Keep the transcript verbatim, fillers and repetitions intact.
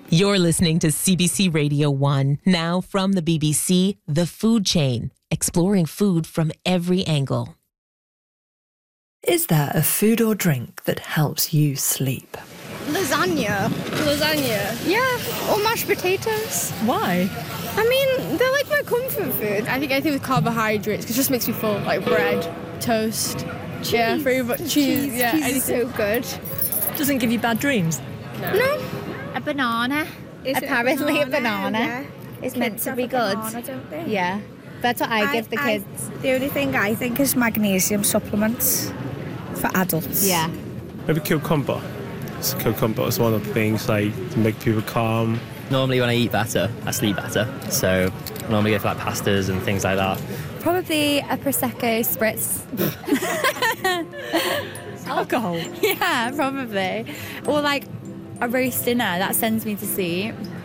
You're listening to C B C Radio one. Now from the B B C, The Food Chain, exploring food from every angle. Is there a food or drink that helps you sleep? Lasagna. Lasagna? Yeah, or mashed potatoes. Why? I mean, they're like my comfort food. I think anything with carbohydrates, because it just makes me full, like bread, toast. Cheese. Yeah, very much cheese. Cheese, yeah, cheese anything. is so good. Doesn't give you bad dreams? No. no. A banana. Is it Apparently a banana, yeah. It's meant Kids to have be a good. banana, don't they? Yeah. That's what I, I- give the I- kids. The only thing I think is magnesium supplements for adults. Yeah. Maybe cucumber. So cucumber is one of the things like to make people calm. Normally when I eat better, I sleep better. So I normally go for like pastas and things like that. Probably a Prosecco spritz. Alcohol? Yeah, probably. Or like a roast dinner, that sends me to sleep.